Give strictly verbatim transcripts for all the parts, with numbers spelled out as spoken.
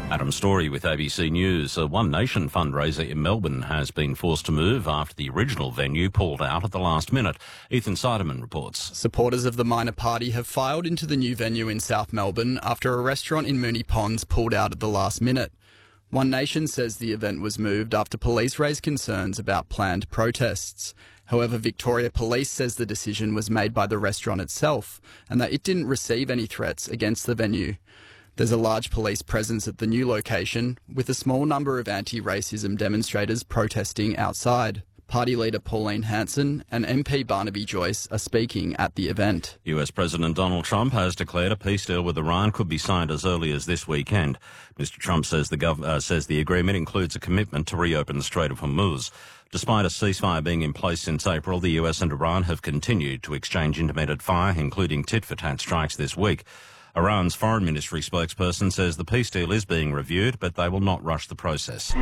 Adam Story with A B C News. A One Nation fundraiser in Melbourne has been forced to move after the original venue pulled out at the last minute. Ethan Seidemann reports. Supporters of the minor party have filed into the new venue in South Melbourne after a restaurant in Moonee Ponds pulled out at the last minute. One Nation says the event was moved after police raised concerns about planned protests. However, Victoria Police says the decision was made by the restaurant itself and that it didn't receive any threats against the venue. There's a large police presence at the new location, with a small number of anti-racism demonstrators protesting outside. Party leader Pauline Hanson and M P Barnaby Joyce are speaking at the event. U S President Donald Trump has declared a peace deal with Iran could be signed as early as this weekend. Mister Trump says the, gov- uh, says the agreement includes a commitment to reopen the Strait of Hormuz. Despite a ceasefire being in place since April, the U S and Iran have continued to exchange intermittent fire, including tit-for-tat strikes this week. Iran's foreign ministry spokesperson says the peace deal is being reviewed, but they will not rush the process.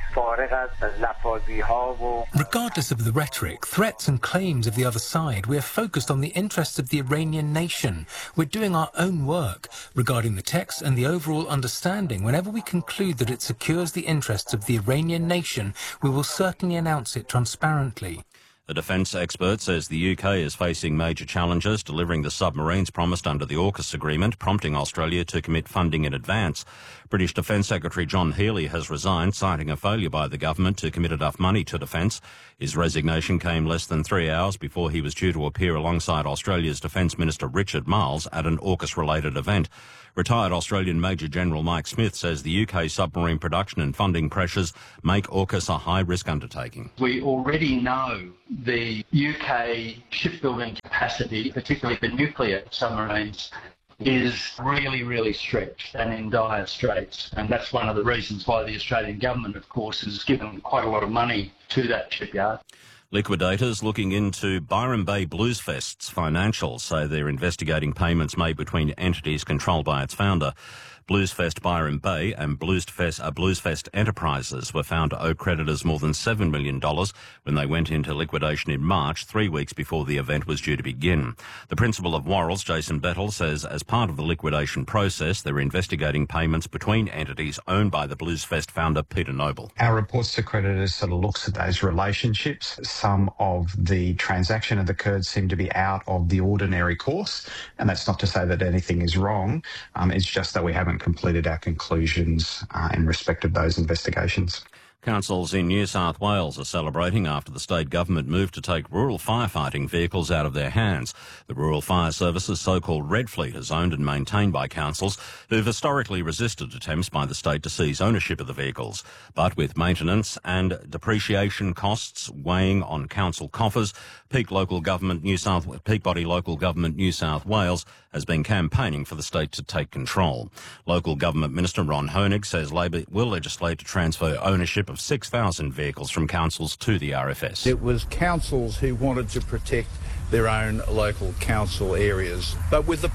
Regardless of the rhetoric, threats and claims of the other side, we are focused on the interests of the Iranian nation. We're doing our own work regarding the text and the overall understanding. Whenever we conclude that it secures the interests of the Iranian nation, we will certainly announce it transparently. A defence expert says the U K is facing major challenges delivering the submarines promised under the AUKUS agreement, prompting Australia to commit funding in advance. British Defence Secretary John Healey has resigned, citing a failure by the government to commit enough money to defence. His resignation came less than three hours before he was due to appear alongside Australia's Defence Minister Richard Marles at an AUKUS-related event. Retired Australian Major General Mike Smith says the U K submarine production and funding pressures make AUKUS a high-risk undertaking. We already know the U K shipbuilding capacity, particularly for nuclear submarines, is really, really stretched and in dire straits. And that's one of the reasons why the Australian government, of course, has given quite a lot of money to that shipyard. Liquidators looking into Byron Bay Bluesfest's financials say they're investigating payments made between entities controlled by its founder. Bluesfest Byron Bay and Bluesfest, uh, Bluesfest Enterprises were found to owe creditors more than seven million dollars when they went into liquidation in March, three weeks before the event was due to begin. The principal of Worrells, Jason Bettle, says as part of the liquidation process, they're investigating payments between entities owned by the Bluesfest founder, Peter Noble. Our reports to creditors sort of looks at those relationships. Some of the transaction that occurred seem to be out of the ordinary course, and that's not to say that anything is wrong. Um, it's just that we haven't completed our conclusions uh, in respect of those investigations. Councils in New South Wales are celebrating after the state government moved to take rural firefighting vehicles out of their hands. The Rural Fire Service's so-called Red Fleet is owned and maintained by councils who've historically resisted attempts by the state to seize ownership of the vehicles. But with maintenance and depreciation costs weighing on council coffers, Peak Local Government New South Peak Body Local Government New South Wales has been campaigning for the state to take control. Local Government Minister Ron Hoenig says Labor will legislate to transfer ownership of six thousand vehicles from councils to the R F S. It was councils who wanted to protect their own local council areas, but with the